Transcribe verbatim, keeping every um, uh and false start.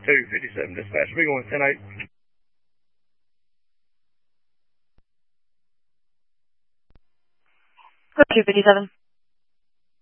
two fifty-seven dispatch. We're going ten eight. two fifty-seven.